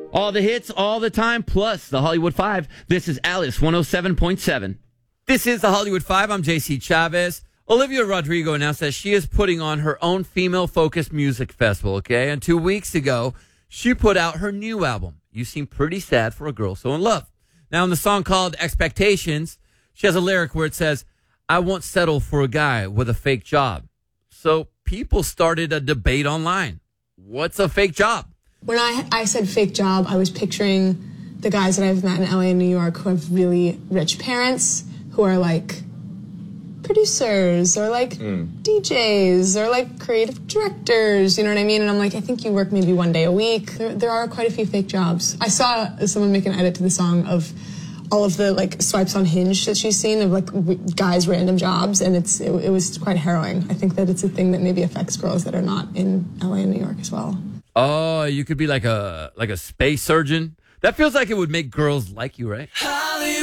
All the hits, all the time, plus the Hollywood 5. This is Alice 107.7. This is the Hollywood 5. I'm JC Chavez. Olivia Rodrigo announced that she is putting on her own female-focused music festival, okay? And 2 weeks ago, she put out her new album, You Seem Pretty Sad for a Girl So in Love. Now, in the song called Expectations, she has a lyric where it says, I won't settle for a guy with a fake job. So people started a debate online. What's a fake job? When I said fake job, I was picturing the guys that I've met in LA and New York who have really rich parents who are like producers or like DJs or like creative directors, you know what I mean? And I'm like, I think you work maybe one day a week. There are quite a few fake jobs. I saw someone make an edit to the song of all of the like swipes on Hinge that she's seen of like guys' random jobs, and it was quite harrowing. I think that it's a thing that maybe affects girls that are not in LA and New York as well. Oh, you could be like a space surgeon. That feels like it would make girls like you, right?